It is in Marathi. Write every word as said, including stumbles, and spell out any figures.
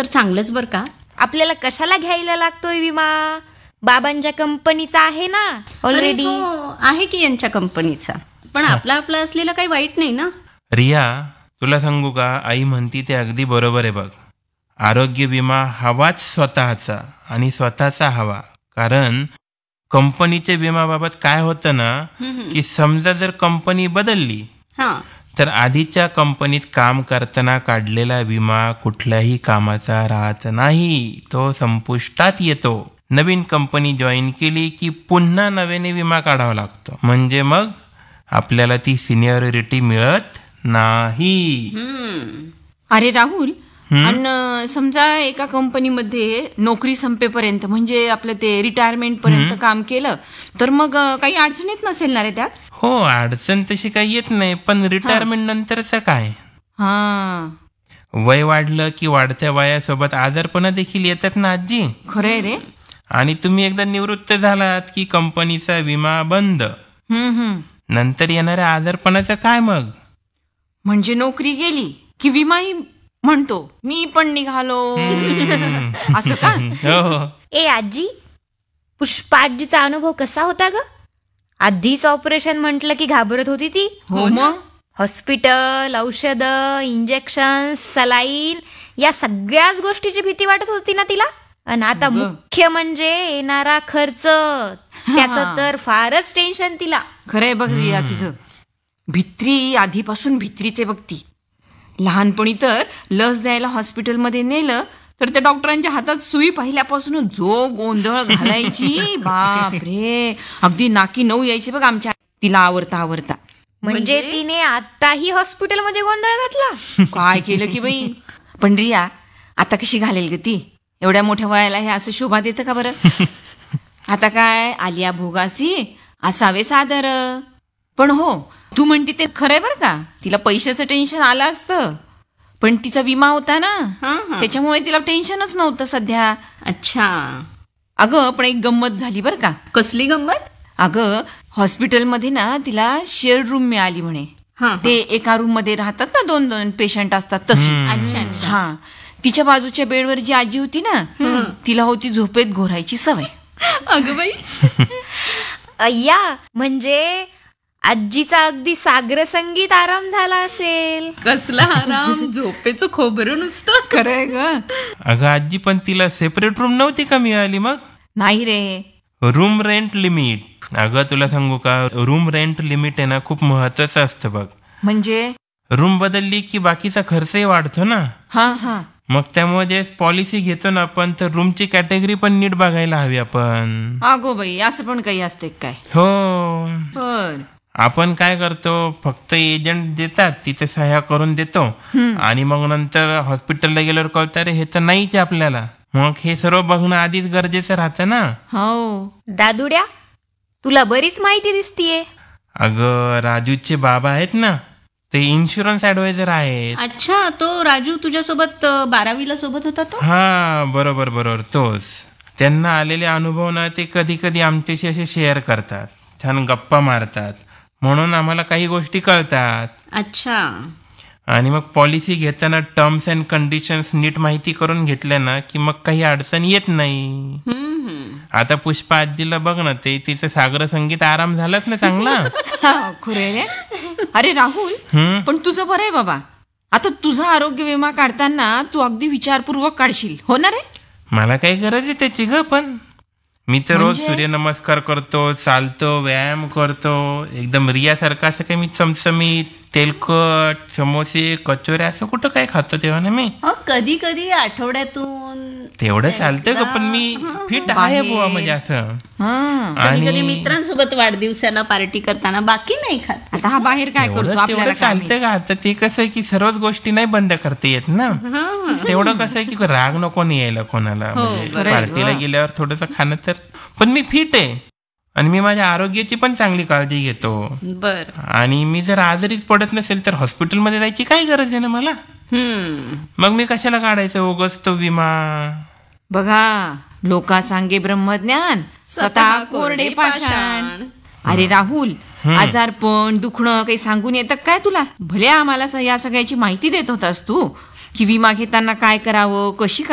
तर चांगलंच बरं का. आपल्याला कशाला घ्यायला लागतोय विमा? बाबांच्या कंपनीचा आहे ना ऑलरेडी. अरे हो, आहे की यांच्या कंपनीचा. पण आपला आपला असलेला काही वाईट नाही ना. रिया, तुला सांगू का, आई म्हणती ते अगदी बरोबर आहे बघ. आरोग्य विमा हवाच स्वतःचा आणि स्वतःचा हवा. कारण कंपनीच्या विमाबाबत काय होतं ना, की समजा जर कंपनी बदलली हा तर आधीच्या कंपनीत काम करताना काढलेला विमा कुठल्याही कामाचा राहत नाही, तो संपुष्टात येतो. नवीन कंपनी जॉईन केली की पुन्हा नव्याने विमा काढावा लागतो. म्हणजे मग आपल्याला ती सिनियरिटी मिळत नाही. अरे राहुल, आणि समजा एका कंपनीमध्ये नोकरी संपेपर्यंत म्हणजे आपलं ते रिटायरमेंट पर्यंत काम केलं तर मग काही अडचण येत नसेल ना रे त्यात? हो, अडचण तशी काही येत नाही, पण रिटायरमेंट नंतरचं काय? हा, वय वाढलं की वाढत्या वयासोबत आजारपणा देखील येतात ना आजी. खरंय रे. आणि तुम्ही एकदा निवृत्त झालात की कंपनीचा विमा बंद. हम्म हम्म नंतर येणाऱ्या आजारपणाचं काय मग? म्हणजे नोकरी गेली की विमाही म्हणतो मी पण निघालो असं का? हो. ए आजी, पुष्पाजीचा अनुभव कसा होता ग? आधीच ऑपरेशन म्हटलं की घाबरत होती ती. हो मग हॉस्पिटल, औषधं, इंजेक्शन, सलाईन या सगळ्याच गोष्टीची भीती वाटत होती ना तिला. आणि आता मुख्य म्हणजे येणारा खर्च, त्याचं तर फारच टेन्शन तिला. खरंय बघ रिया तुझं. भित्री आधीपासून भित्रीचे बघती. लहानपणी तर लस द्यायला हॉस्पिटलमध्ये नेलं तर त्या डॉक्टरांच्या हातात सुई पहिल्यापासून जो गोंधळ घालायची बाप रे, अगदी नाकी नऊ यायची बघ आमच्या तिला आवरता आवरता. म्हणजे तिने आताही हॉस्पिटलमध्ये गोंधळ घातला. काय केलं की बाई. पण रिया, आता कशी घालेल ग ती? एवढ्या मोठ्या वयाला हे असं शोभा देतं का बरं? आता काय आलिया भोगासी असावे सादर. पण हो, तू म्हणती ते खरंय बरं का, तिला पैशाचं टेन्शन आलं असतं पण तिचा विमा होता ना, त्याच्यामुळे तिला टेन्शनच नव्हतं सध्या. अच्छा. अगं पण एक गंमत झाली बरं का. कसली गंमत? अगं हॉस्पिटलमध्ये ना तिला शेअर रूम मिळाली म्हणे. ते एका रूम मध्ये राहतात ना, दोन दोन पेशंट असतात तशी. अच्छा. हा, तिच्या बाजूच्या बेडवर जी आजी होती ना, तिला होती झोपेत घोरायची सवय. अगं बाई. अय्या, म्हणजे आजीचा अगदी सागर संगीत आराम झाला असेल. कसला आराम, झोपेचं खोबरं नुसतं. खरंय ग. अगं आजी, पण तिला सेपरेट रूम नव्हती का मिळाली मग? नाही रे. Room rent limit. अगं तुला सांगू का, रूम रेंट लिमिट आहे ना खूप महत्वाचं असतं बघ. म्हणजे रूम बदलली की बाकीचा खर्चही वाढतो ना. हा हा. मग त्यामुळे जे पॉलिसी घेतो ना आपण, तर रूमची कॅटेगरी पण नीट बघायला हवी आपण. अगो बाई, असं पण काही असते काय? हो. बर. आपण काय करतो, फक्त एजंट देतात तिथे सह्या करून देतो आणि मग नंतर हॉस्पिटलला गेल्यावर कळतं रे हे तर नाहीच आपल्याला. मग हे सर्व बघणं आधीच गरजेचं राहतं ना. हो. दादुड्या, तुला बरीच माहिती दिसतीये. अगं राजूचे बाबा आहेत ना, ते इन्शुरन्स ऍडवायझर आहेत. अच्छा, तो राजू तुझ्यासोबत बारावीला सोबत होता तो? हा, बरोबर बरोबर, तोच. त्यांना आलेले अनुभव ना ते कधी कधी आमच्याशी असे शेअर करतात, छान गप्पा मारतात, म्हणून आम्हाला काही गोष्टी कळतात. अच्छा. आणि मग पॉलिसी घेताना टर्म्स अँड कंडिशन्स नीट माहिती करून घेतल्या ना की मग काही अडचण येत नाही. आता पुष्पा आजीला बघ ना, ते तिचं सागर संगीत आराम झालाच ना चांगला. खरे रे. अरे राहुल, पण तुझं बरं आहे बाबा. आता तुझा आरोग्य विमा काढताना तू अगदी विचारपूर्वक काढशील, हो ना रे? मला काही गरज आहे त्याची ग, पण मी तर रोज सूर्यनमस्कार करतो, चालतो, व्यायाम करतो, एकदम रियासारखं. असं काही मी चमचमीत तेलकट समोसे कचोऱ्या असं कुठं काय खातो तेव्हा ना मी. कधी कधी आठवड्यातून तेवढं चालतं का, पण मी फिट आहे बुवा, म्हणजे असं. कधी कधी मित्रांसोबत वाढदिवसाला पार्टी करताना, बाकी नाही खात. आता हा बाहेर काय करतो तेवढं चालतं का? आता ते कसं आहे की सर्वच गोष्टी नाही बंद करता येत ना. तेवढं कसं आहे की राग नको नाही यायला कोणाला, म्हणजे पार्टीला गेल्यावर थोडंसं खाणं तर. पण मी फिट आहे आणि मी माझ्या आरोग्याची पण चांगली काळजी घेतो. बर. आणि मी जर आजारीच पडत नसेल तर हॉस्पिटलमध्ये जायची काय गरज आहे ना मला. मग मी कशाला काढायचं उगाच तो विमा. बघा, लोका सांगे ब्रह्मज्ञान, स्वतः कोरडे पाषाण. अरे राहुल, आजारपण दुखणं काही सांगून येतं काय तुला? भले आम्हाला या सगळ्याची माहिती देत होतास तू की विमा घेताना काय करावं, कशी